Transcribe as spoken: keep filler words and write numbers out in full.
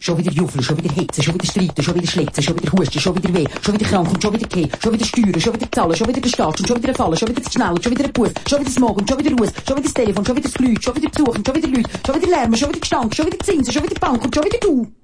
Schon wieder Juffeln, schon wieder Hitzen, schon wieder Streiten, schon wieder Schlitzen, schon wieder Husten, schon wieder Weh, schon wieder krank und schon wieder Keh, schon wieder Steuern, schon wieder Zahlen, schon wieder der Staat und schon wieder Fallen, schon wieder das Schnell, schon wieder ein Bus, schon wieder das Morgen und schon wieder Ruhe, schon wieder das Telefon, schon wieder das Glück, schon wieder Besuch und schon wieder Leute, schon wieder Lärm, schon wieder Gestank, schon wieder Zinsen, schon wieder Bank und schon wieder du.